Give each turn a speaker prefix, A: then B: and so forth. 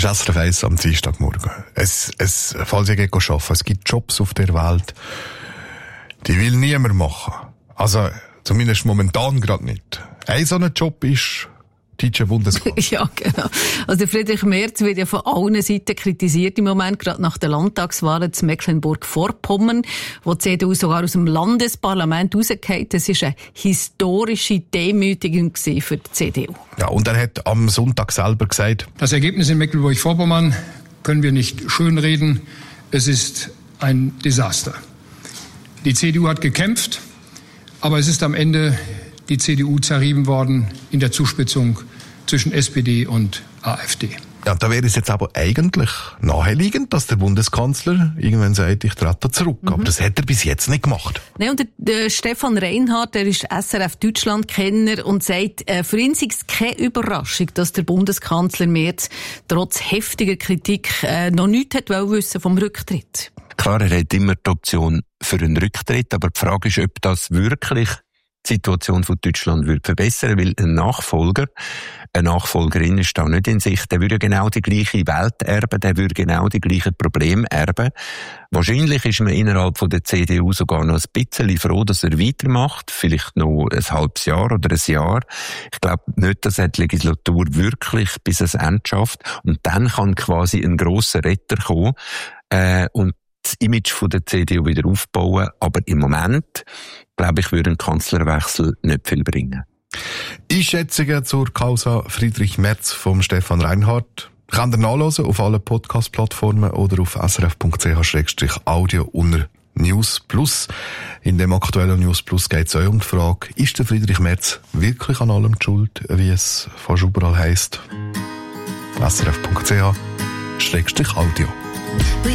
A: Das ist SRF 1 am Dienstagmorgen. Falls ihr arbeiten, es gibt Jobs auf der Welt, die will niemand machen. Also, zumindest momentan gerade nicht. Ein so ein Job ist deutscher Bundeskanzler.
B: Ja, genau. Also Friedrich Merz wird ja von allen Seiten kritisiert im Moment, gerade nach der Landtagswahlen zu Mecklenburg-Vorpommern, wo die CDU sogar aus dem Landesparlament rausgefallen. Das war eine historische Demütigung für die CDU.
A: Ja, und er hat am Sonntag selber gesagt:
C: Das Ergebnis in Mecklenburg-Vorpommern können wir nicht schönreden. Es ist ein Desaster. Die CDU hat gekämpft, aber es ist am Ende die CDU zerrieben worden in der Zuspitzung zwischen SPD und AfD.
A: Ja, da wäre es jetzt aber eigentlich naheliegend, dass der Bundeskanzler irgendwann sagt, ich trete zurück. Aber das hat er bis jetzt nicht gemacht.
B: Nein, und der Stefan Reinhardt, der ist SRF Deutschland-Kenner und sagt, für ihn sei es keine Überraschung, dass der Bundeskanzler Merz trotz heftiger Kritik noch nichts hat wissen vom Rücktritt.
D: Klar, er hat immer die Option für einen Rücktritt, aber die Frage ist, ob das wirklich die Situation von Deutschland würde verbessern, weil ein Nachfolger, eine Nachfolgerin ist da nicht in Sicht. Der würde genau die gleiche Welt erben, der würde genau die gleichen Probleme erben. Wahrscheinlich ist man innerhalb von der CDU sogar noch ein bisschen froh, dass er weitermacht, vielleicht noch ein halbes Jahr oder ein Jahr. Ich glaube nicht, dass er die Legislatur wirklich bis ans Ende schafft. Und dann kann quasi ein grosser Retter kommen und das Image von der CDU wieder aufbauen. Aber im Moment, glaube ich, würde ein Kanzlerwechsel nicht viel bringen.
A: Einschätzungen zur Causa Friedrich Merz vom Stefan Reinhardt könnt ihr nachhören auf allen Podcast-Plattformen oder auf srf.ch/audio unter News Plus. In dem aktuellen News Plus geht es euch um die Frage, ist der Friedrich Merz wirklich an allem die schuld, wie es fast überall heisst? srf.ch/audio